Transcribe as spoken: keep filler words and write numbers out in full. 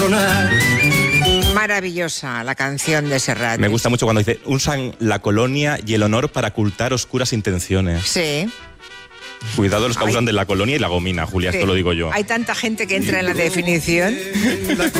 Maravillosa la canción de Serrat. Me gusta mucho cuando dice, usan la colonia y el honor para ocultar oscuras intenciones. Sí. Cuidado los que Ay. abusan de la colonia y la gomina, Julia, Sí. esto lo digo yo. Hay tanta gente que entra en la definición.